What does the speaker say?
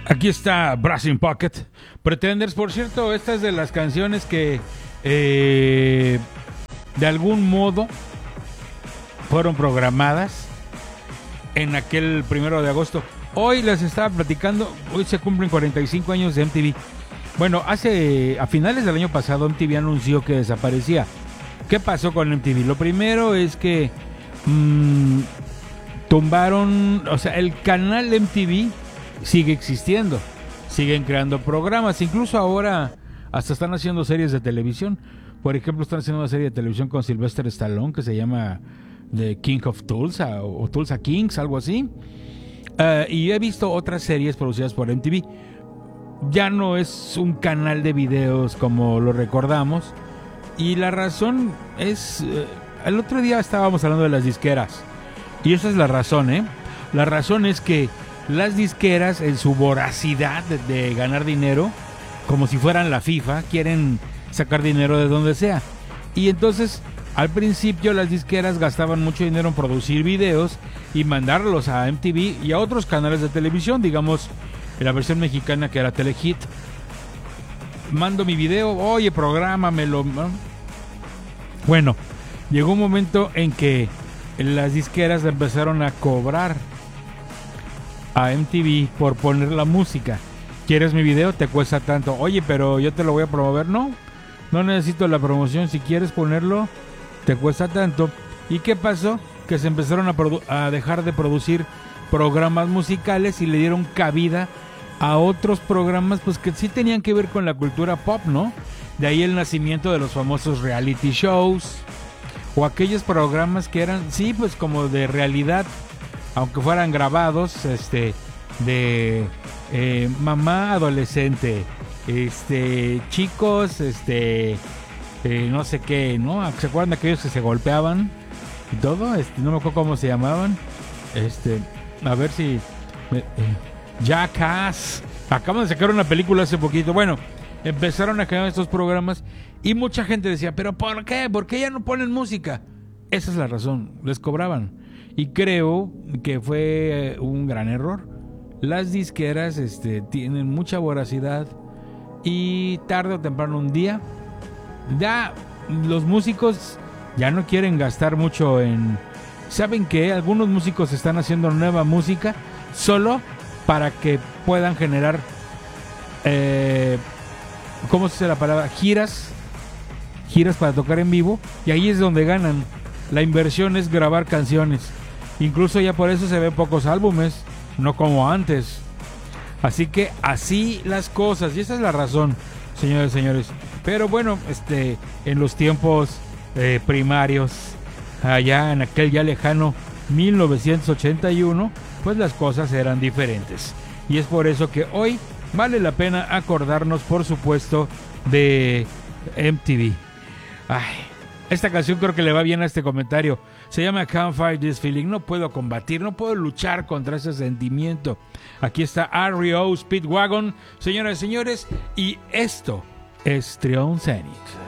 Aquí está Brass in Pocket. Pretenders, por cierto, esta es de las canciones que de algún modo fueron programadas en aquel 1 de agosto. Hoy les estaba platicando, hoy se cumplen 45 años de MTV. Bueno, a finales del año pasado MTV anunció que desaparecía. ¿Qué pasó con MTV? Lo primero es que tumbaron, o sea, el canal MTV sigue existiendo, siguen creando programas, incluso ahora hasta están haciendo series de televisión. Por ejemplo, están haciendo una serie de televisión con Sylvester Stallone que se llama The King of Tulsa o Tulsa Kings, algo así. Y he visto otras series producidas por MTV. Ya no es un canal de videos como lo recordamos. Y la razón es... el otro día estábamos hablando de las disqueras. Y esa es la razón, ¿eh? La razón es que las disqueras, en su voracidad de ganar dinero, como si fueran la FIFA, quieren sacar dinero de donde sea. Y entonces, al principio, las disqueras gastaban mucho dinero en producir videos y mandarlos a MTV y a otros canales de televisión, digamos, en la versión mexicana que era Telehit. Mando mi video, oye, prográmamelo. Bueno, llegó un momento en que las disqueras empezaron a cobrar a MTV por poner la música. ¿Quieres mi video? Te cuesta tanto. Oye, pero yo te lo voy a promover. No necesito la promoción. Si quieres ponerlo, te cuesta tanto. ¿Y qué pasó? Que se empezaron a dejar de producir programas musicales y le dieron cabida a otros programas pues que sí tenían que ver con la cultura pop, ¿no? De ahí el nacimiento de los famosos reality shows o aquellos programas que eran, sí, pues como de realidad, aunque fueran grabados, de mamá adolescente, chicos, no sé qué, ¿no? ¿Se acuerdan de aquellos que se golpeaban y todo? No me acuerdo cómo se llamaban. A ver si... Jackass. Acaban de sacar una película hace poquito. Bueno, empezaron a crear estos programas y mucha gente decía, ¿pero por qué? ¿Por qué ya no ponen música? Esa es la razón, les cobraban. Y creo que fue un gran error. Las disqueras tienen mucha voracidad y tarde o temprano un día ya los músicos ya no quieren gastar mucho en... ¿Saben qué? Algunos músicos están haciendo nueva música solo para que puedan generar ¿cómo se dice la palabra? Giras para tocar en vivo, y ahí es donde ganan. La inversión es grabar canciones. Incluso ya por eso se ven pocos álbumes, no como antes. Así que así las cosas, y esa es la razón, señores y señores. Pero bueno, en los tiempos primarios, allá en aquel ya lejano 1981, pues las cosas eran diferentes. Y es por eso que hoy vale la pena acordarnos, por supuesto, de MTV. Ay, esta canción creo que le va bien a este comentario. Se llama Can't Fight This Feeling. No puedo combatir, no puedo luchar contra ese sentimiento. Aquí está REO Speedwagon, señoras y señores, y esto es Trion Zenith.